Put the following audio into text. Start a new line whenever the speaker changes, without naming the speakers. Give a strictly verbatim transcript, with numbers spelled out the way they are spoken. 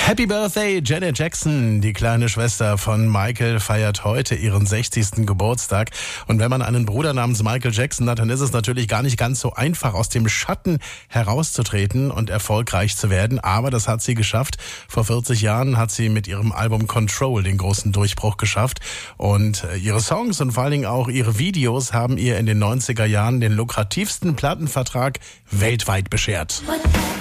Happy Birthday, Janet Jackson. Die kleine Schwester von Michael feiert heute ihren sechzigsten Geburtstag. Und wenn man einen Bruder namens Michael Jackson hat, dann ist es natürlich gar nicht ganz so einfach, aus dem Schatten herauszutreten und erfolgreich zu werden. Aber das hat sie geschafft. Vor vierzig Jahren hat sie mit ihrem Album Control den großen Durchbruch geschafft. Und ihre Songs und vor allen Dingen auch ihre Videos haben ihr in den neunziger Jahren den lukrativsten Plattenvertrag weltweit beschert.